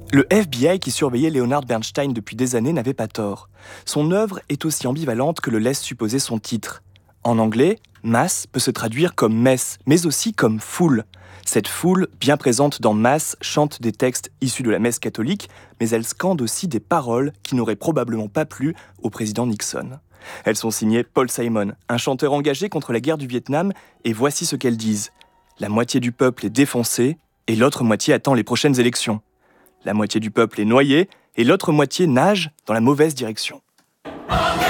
Le FBI qui surveillait Leonard Bernstein depuis des années n'avait pas tort. Son œuvre est aussi ambivalente que le laisse supposer son titre. En anglais, mass peut se traduire comme messe, mais aussi comme foule. Cette foule, bien présente dans Mass, chante des textes issus de la messe catholique, mais elle scande aussi des paroles qui n'auraient probablement pas plu au président Nixon. Elles sont signées Paul Simon, un chanteur engagé contre la guerre du Vietnam, et voici ce qu'elles disent. La moitié du peuple est défoncée, et l'autre moitié attend les prochaines élections. La moitié du peuple est noyée, et l'autre moitié nage dans la mauvaise direction.